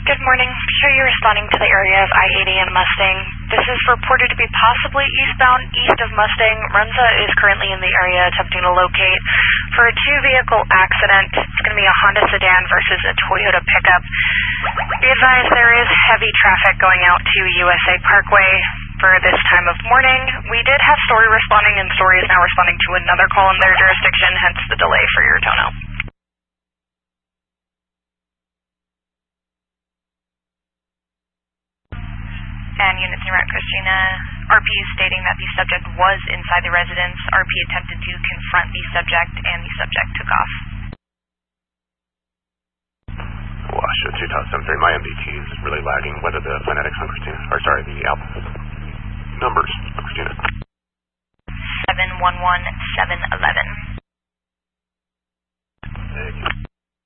Good morning. Show you responding to the area of I-80 and Mustang. This is reported to be possibly eastbound east of Mustang. Runza is currently in the area attempting to locate for a two-vehicle accident. It's going to be a Honda sedan versus a Toyota pickup. Be advised there is heavy traffic going out to USA Parkway for this time of morning. We did have Story responding, and Story is now responding to another call in their jurisdiction, hence the delay for your tono. And units in route Christina, RP is stating that the subject was inside the residence. RP attempted to confront the subject, and the subject took off. Washa 2073, my MDT is really lagging. Whether the phonetics on Christina, or sorry, the alphabet numbers on Christina. 711711.